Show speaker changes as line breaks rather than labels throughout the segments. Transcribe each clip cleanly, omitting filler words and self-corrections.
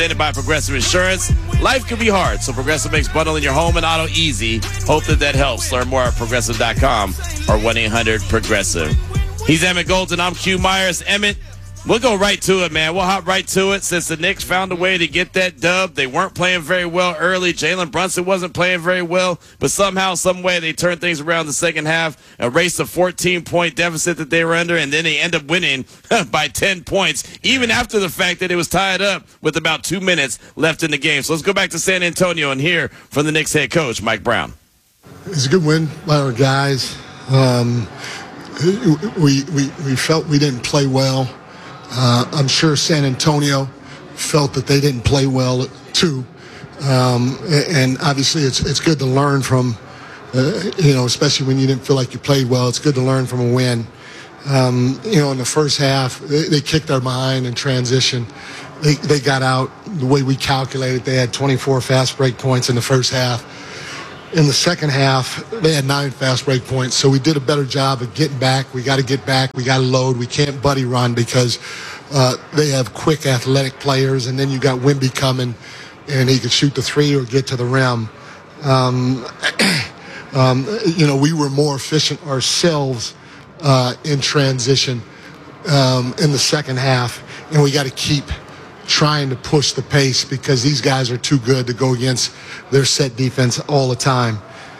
Presented by Progressive Insurance. Life can be hard, so Progressive makes bundling your home and auto easy. Hope that helps. Learn more at Progressive.com or 1-800-PROGRESSIVE. He's Emmett Golden. I'm Q Myers. Emmett, we'll go right to it, man. We'll hop right to it. Since the Knicks found a way to get that dub, they weren't playing very well early. Jalen Brunson wasn't playing very well, but somehow, some way, they turned things around the second half, erased a 14-point deficit that they were under, and then they end up winning by 10 points, even after the fact that it was tied up with about 2 minutes left in the game. So let's go back to San Antonio and hear from the Knicks head coach, Mike Brown.
It's a good win by our guys. We felt we didn't play well. I'm sure San Antonio felt that they didn't play well too, and obviously it's good to learn from, especially when you didn't feel like you played well. It's good to learn from a win. In the first half, they kicked our behind in transition. They got out the way we calculated. They had 24 fast break points in the first half. In the second half, they had 9 fast break points, so we did a better job of getting back. We got to get back. We got to load. We can't buddy run because they have quick, athletic players, and then you got Wemby coming, and he could shoot the three or get to the rim. We were more efficient ourselves in transition in the second half, and we got to keep trying to push the pace because these guys are too good to go against their set defense all the time.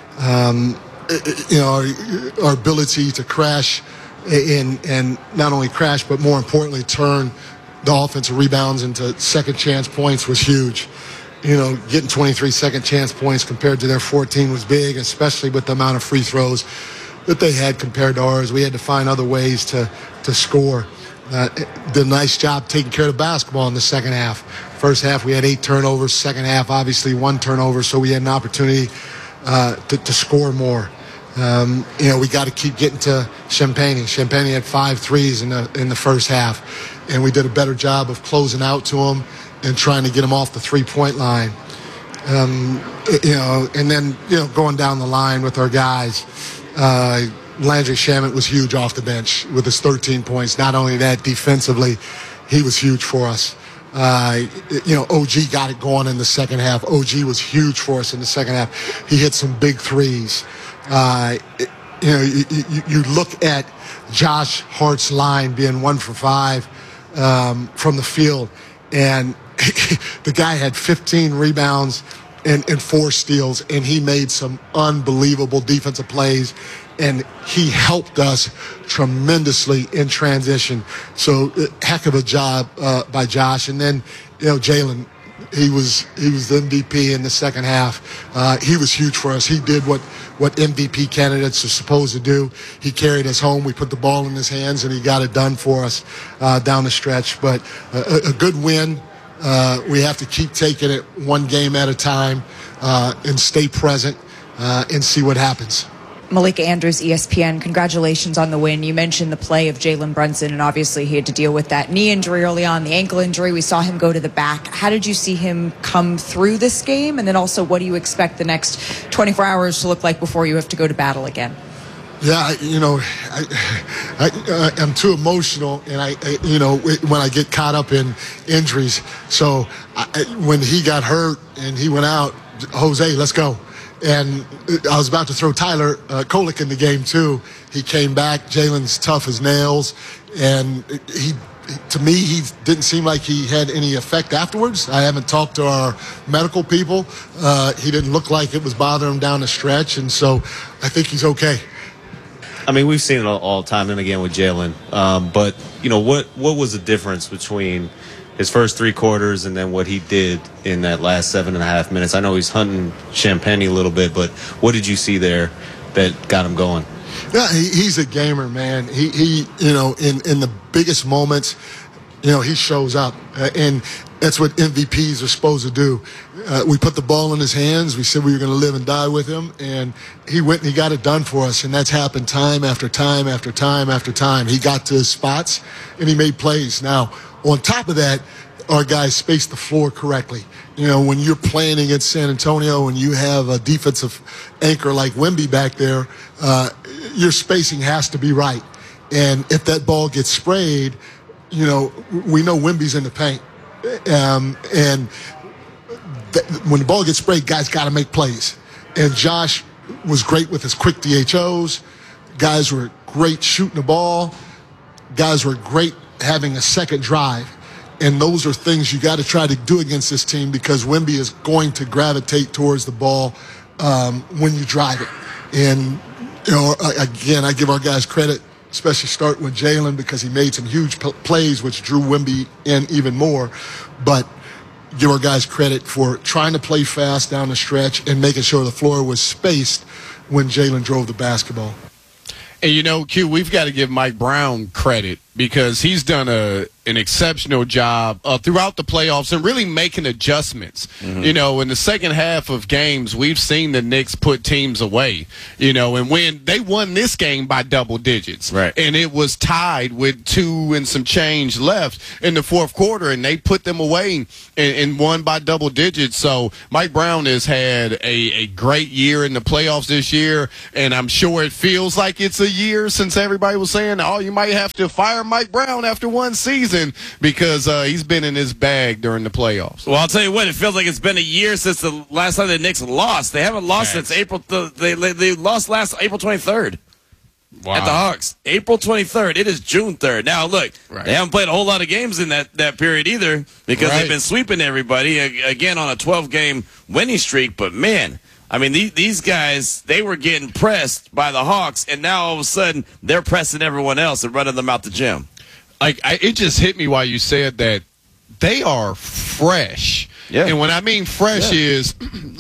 Our ability to crash and not only crash, but more importantly, turn the offensive rebounds into second chance points was huge. Getting 23 second chance points compared to their 14 was big, especially with the amount of free throws that they had compared to ours. We had to find other ways to score. Did a nice job taking care of the basketball in the second half. First half, we had 8 turnovers. Second half, obviously, 1 turnover, so we had an opportunity to score more. We got to keep getting to Champagnie. Champagnie had 5 threes in the first half, and we did a better job of closing out to him and trying to get him off the three-point line. And then going down the line with our guys. Landry Shamet was huge off the bench with his 13 points. Not only that, defensively, he was huge for us. OG got it going in the second half. OG was huge for us in the second half. He hit some big threes. You look at Josh Hart's line being 1 for 5 from the field, and the guy had 15 rebounds and 4 steals, and he made some unbelievable defensive plays, and he helped us tremendously in transition. So heck of a job by Josh. And then, Jalen, he was the MVP in the second half. He was huge for us. He did what MVP candidates are supposed to do. He carried us home. We put the ball in his hands, and he got it done for us down the stretch. But a good win. We have to keep taking it one game at a time and stay present and see what happens.
Malika Andrews, ESPN, congratulations on the win. You mentioned the play of Jalen Brunson, and obviously he had to deal with that knee injury early on, the ankle injury. We saw him go to the back. How did you see him come through this game? And then also, what do you expect the next 24 hours to look like before you have to go to battle again?
Yeah, I'm too emotional, and when I get caught up in injuries. So when he got hurt and he went out, Jose, let's go. And I was about to throw Tyler Kolek in the game too. He came back. Jalen's tough as nails, and to me, he didn't seem like he had any effect afterwards. I haven't talked to our medical people. He didn't look like it was bothering him down the stretch, and so I think he's okay.
I mean, we've seen it all time and again with Jalen. But, what was the difference between his first 3 quarters and then what he did in that last 7.5 minutes? I know he's hunting Champagnie a little bit, but what did you see there that got him going?
Yeah, he's a gamer, man. He in the biggest moments, he shows up. And that's what MVPs are supposed to do. We put the ball in his hands. We said we were going to live and die with him. And he went and he got it done for us. And that's happened time after time after time after time. He got to his spots and he made plays. Now, on top of that, our guys spaced the floor correctly. When you're playing against San Antonio and you have a defensive anchor like Wemby back there, your spacing has to be right. And if that ball gets sprayed, we know Wemby's in the paint. And when the ball gets sprayed, guys got to make plays. And Josh was great with his quick DHOs. Guys were great shooting the ball. Guys were great having a second drive. And those are things you got to try to do against this team because Wemby is going to gravitate towards the ball when you drive it. And, again, I give our guys credit, especially starting with Jalen because he made some huge plays, which drew Wemby in even more. But give our guys credit for trying to play fast down the stretch and making sure the floor was spaced when Jalen drove the basketball.
And, Q, we've got to give Mike Brown credit because he's done an exceptional job throughout the playoffs and really making adjustments. Mm-hmm. In the second half of games, we've seen the Knicks put teams away, and when they won this game by double digits.
Right.
And it was tied with 2 and some change left in the fourth quarter, and they put them away and won by double digits. So Mike Brown has had a great year in the playoffs this year, and I'm sure it feels like it's a year since everybody was saying, oh, you might have to fire Mike Brown after one season because he's been in his bag during the playoffs.
Well, I'll tell you what, it feels like it's been a year since the last time the Knicks lost. They haven't lost since April. They lost last April 23rd. Wow. At the Hawks. April 23rd. It is June 3rd. Now, look, They haven't played a whole lot of games in that period either because they've been sweeping everybody, again, on a 12-game winning streak. But, man, I mean, these guys, they were getting pressed by the Hawks, and now all of a sudden they're pressing everyone else and running them out the gym.
It just hit me while you said that they are fresh. Yeah. And when I mean fresh is,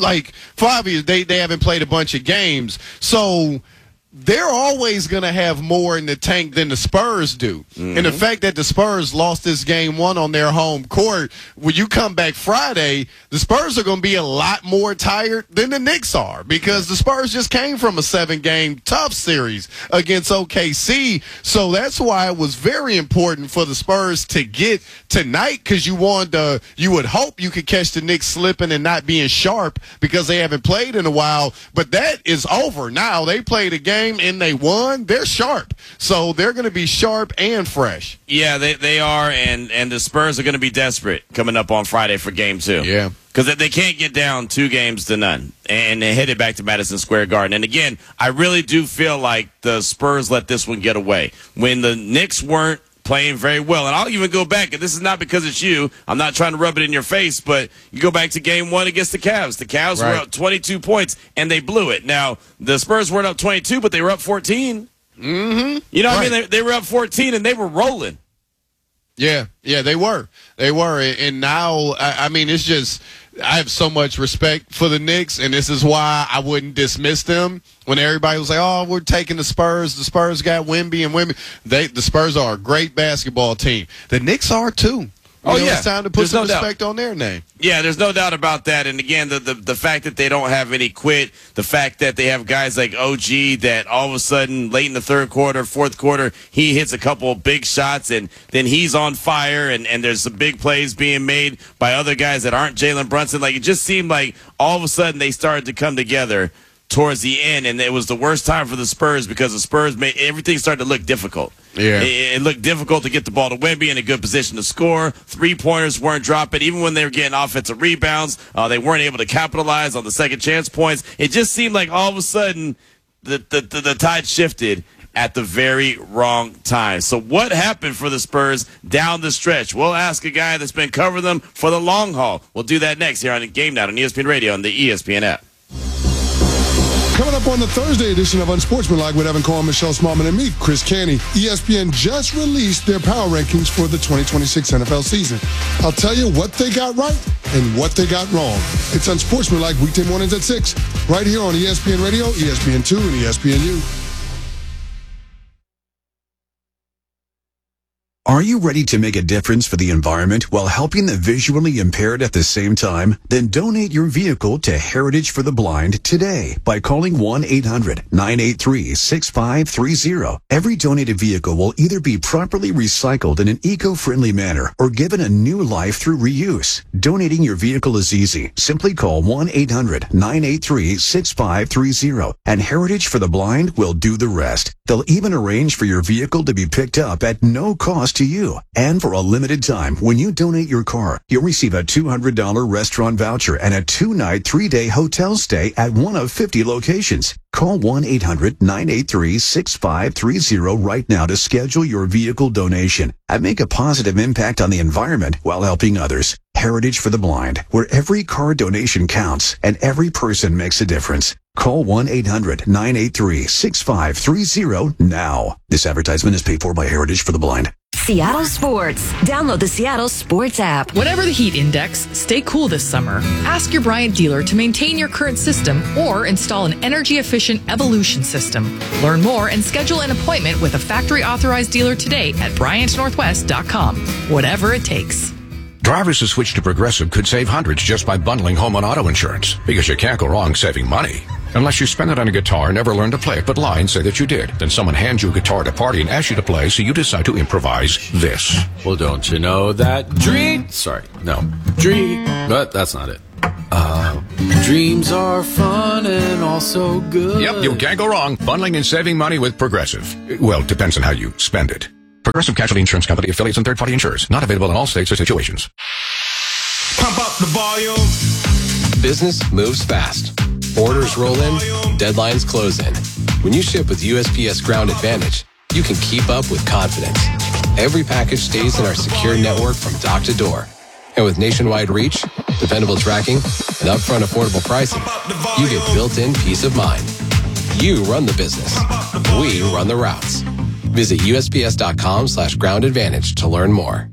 for obvious, they haven't played a bunch of games. So they're always going to have more in the tank than the Spurs do. Mm-hmm. And the fact that the Spurs lost this game 1 on their home court, when you come back Friday, the Spurs are going to be a lot more tired than the Knicks are because the Spurs just came from a 7-game tough series against OKC. So that's why it was very important for the Spurs to get tonight because you would hope you could catch the Knicks slipping and not being sharp because they haven't played in a while. But that is over now. They played a game and they won. They're sharp. So they're going to be sharp and fresh.
Yeah, they are, and the Spurs are going to be desperate coming up on Friday for game 2.
Yeah.
Because they can't get down 2-0, and they headed back to Madison Square Garden. And again, I really do feel like the Spurs let this one get away. When the Knicks weren't playing very well. And I'll even go back, and this is not because it's you. I'm not trying to rub it in your face, but you go back to game 1 against the Cavs. The Cavs were up 22 points, and they blew it. Now, the Spurs weren't up 22, but they were up 14.
Mm-hmm.
You know what I mean? They were up 14, and they were rolling.
Yeah, they were. And now, I mean, it's just I have so much respect for the Knicks, and this is why I wouldn't dismiss them. When everybody was like, oh, we're taking the Spurs got Wemby and Wemby. The Spurs are a great basketball team. The Knicks are too. It's time to put some respect on their name.
Yeah, there's no doubt about that. And again, the fact that they don't have any quit, the fact that they have guys like OG that all of a sudden late in the third quarter, fourth quarter, he hits a couple of big shots and then he's on fire and there's some big plays being made by other guys that aren't Jalen Brunson. Like, it just seemed like all of a sudden they started to come together towards the end, and it was the worst time for the Spurs because the Spurs made everything started to look difficult.
Yeah,
it looked difficult to get the ball to Wemby in a good position to score. 3-pointers weren't dropping, even when they were getting offensive rebounds. They weren't able to capitalize on the second chance points. It just seemed like all of a sudden the tide shifted at the very wrong time. So what happened for the Spurs down the stretch? We'll ask a guy that's been covering them for the long haul. We'll do that next here on Game Night on ESPN Radio and the ESPN app.
Coming up on the Thursday edition of Unsportsmanlike with Evan Cohen, Michelle Smallman, and me, Chris Canty, ESPN just released their power rankings for the 2026 NFL season. I'll tell you what they got right and what they got wrong. It's Unsportsmanlike weekday mornings at 6, right here on ESPN Radio, ESPN2, and ESPNU.
Are you ready to make a difference for the environment while helping the visually impaired at the same time? Then donate your vehicle to Heritage for the Blind today by calling 1-800-983-6530. Every donated vehicle will either be properly recycled in an eco-friendly manner or given a new life through reuse. Donating your vehicle is easy. Simply call 1-800-983-6530 and Heritage for the Blind will do the rest. They'll even arrange for your vehicle to be picked up at no cost to you. And for a limited time, when you donate your car, you'll receive a $200 restaurant voucher and a 2-night, 3-day hotel stay at one of 50 locations. Call 1-800-983-6530 right now to schedule your vehicle donation and make a positive impact on the environment while helping others. Heritage for the Blind, where every car donation counts and every person makes a difference. Call 1-800-983-6530 now. This advertisement is paid for by Heritage for the Blind.
Seattle Sports. Download the Seattle Sports app.
Whatever the heat index, stay cool this summer. Ask your Bryant dealer to maintain your current system or install an energy-efficient Evolution system. Learn more and schedule an appointment with a factory-authorized dealer today at BryantNorthwest.com. Whatever it takes.
Drivers who switch to Progressive could save hundreds just by bundling home and auto insurance, because you can't go wrong saving money. Unless you spend it on a guitar, never learn to play it, but lie and say that you did. Then someone hands you a guitar at a party and asks you to play, so you decide to improvise this.
Well, don't you know that but that's not it. Dreams are fun and also good.
Yep, you can't go wrong bundling and saving money with Progressive. Well, depends on how you spend it. Progressive Casualty Insurance Company, affiliates, and third-party insurers. Not available in all states or situations.
Pump up the volume.
Business moves fast. Orders roll in, deadlines close in. When you ship with USPS Ground Advantage, you can keep up with confidence. Every package stays in our secure network from dock to door. And with nationwide reach, dependable tracking, and upfront affordable pricing, you get built-in peace of mind. You run the business. We run the routes. Visit USPS.com/Ground Advantage to learn more.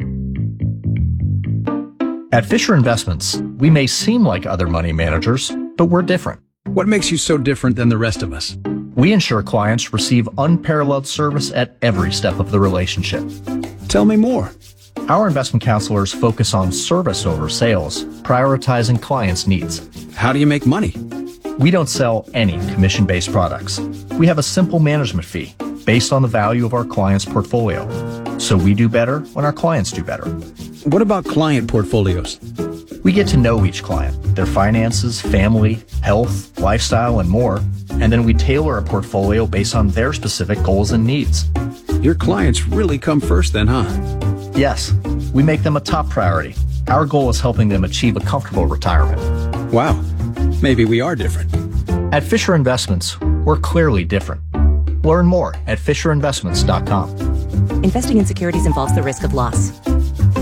At Fisher Investments, we may seem like other money managers, but we're different.
What makes you so different than the rest of us?
We ensure clients receive unparalleled service at every step of the relationship.
Tell me more.
Our investment counselors focus on service over sales, prioritizing clients' needs.
How do you make money?
We don't sell any commission-based products. We have a simple management fee based on the value of our client's portfolio. So we do better when our clients do better.
What about client portfolios?
We get to know each client, their finances, family, health, lifestyle, and more, and then we tailor a portfolio based on their specific goals and needs.
Your clients really come first then, huh?
Yes, we make them a top priority. Our goal is helping them achieve a comfortable retirement.
Wow, maybe we are different.
At Fisher Investments, we're clearly different. Learn more at FisherInvestments.com.
Investing in securities involves the risk of loss.